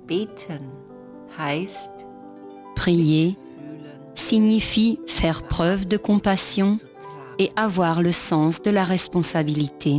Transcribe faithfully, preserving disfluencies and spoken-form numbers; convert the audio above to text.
Beten heißt, Prier signifie faire preuve de compassion et avoir le sens de la responsabilité.